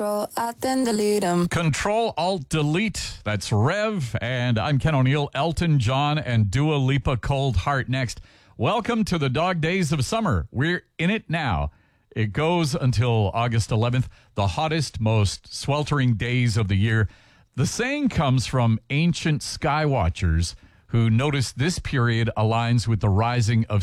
Alt then delete 'em. Control Alt Delete. That's Rev, and I'm Ken O'Neill. Elton John and Dua Lipa, Cold Heart next. Welcome to the dog days of summer. We're in it now. It goes until August 11th, the hottest, most sweltering days of the year. The saying comes from ancient sky watchers who noticed this period aligns with the rising of